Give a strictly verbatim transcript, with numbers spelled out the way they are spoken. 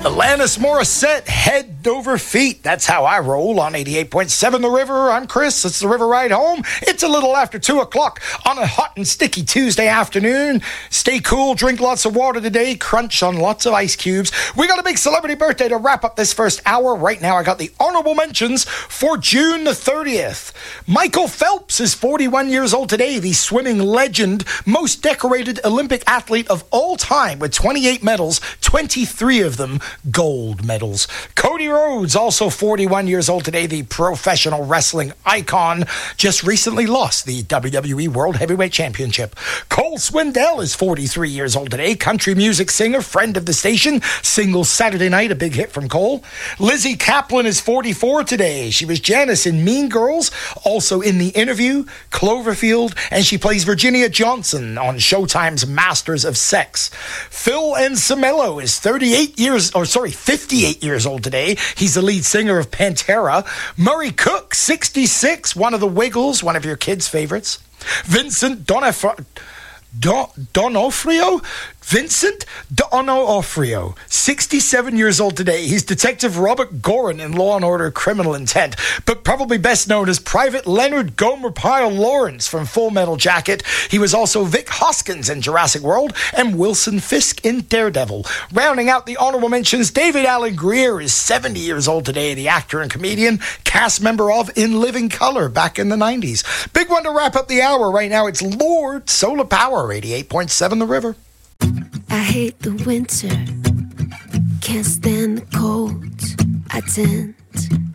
Alanis Morissette, Head Over Feet. That's how I roll on eighty-eight point seven The River. I'm Chris. It's The River Ride Home. It's a little after two o'clock on a hot and sticky Tuesday afternoon. Stay cool, drink lots of water today, crunch on lots of ice cubes. We got a big celebrity birthday to wrap up this first hour. Right now, I got the honorable mentions for June the thirtieth. Michael Phelps is forty-one years old today, the swimming legend, most decorated Olympic athlete of all time with twenty-eight medals, twenty-three of them gold medals. Cody Rhodes, also forty-one years old today, the professional wrestling icon, just recently lost the W W E World Heavyweight Championship. Cole Swindell is forty-three years old today, country music singer, friend of the station, single Saturday Night, a big hit from Cole. Lizzie Kaplan is forty-four today. She was Janice in Mean Girls, also in The Interview, Cloverfield, and she plays Virginia Johnson on Showtime's Masters of Sex. Phil Anselmo is thirty-eight years or sorry, fifty-eight years old today. He's the lead singer of Pantera. Murray Cook, sixty-six, one of the Wiggles, one of your kids' favorites. Vincent Donofrio, Don, Donofrio? Vincent D'Onofrio, sixty-seven years old today. He's Detective Robert Gorin in Law and Order Criminal Intent, but probably best known as Private Leonard Gomer Pyle Lawrence from Full Metal Jacket. He was also Vic Hoskins in Jurassic World and Wilson Fisk in Daredevil. Rounding out the honorable mentions, David Alan Grier is seventy years old today, the actor and comedian, cast member of In Living Color back in the nineties. Big one to wrap up the hour right now. It's Lord Solar Power, eighty-eight point seven The River. I hate the winter, can't stand the cold. I tend